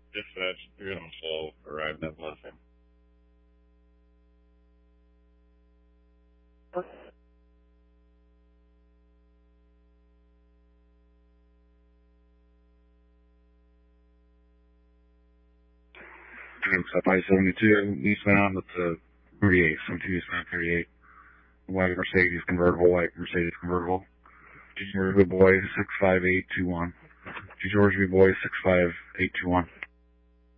Dispatch, you're on 12, arrived at Blessing. Troops up I-72, eastbound with the 38, 72 eastbound 38. White Mercedes convertible, white Mercedes convertible. George B. Boy 65821. George B. Boy 65821.